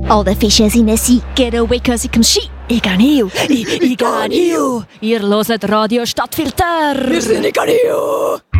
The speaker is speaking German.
Alle Fische sind sie, get away cause ich come shit. Ich gehe hier, ich gehe hier. Ihr hört Radio Stadtfilter. Wir sind in Ganio.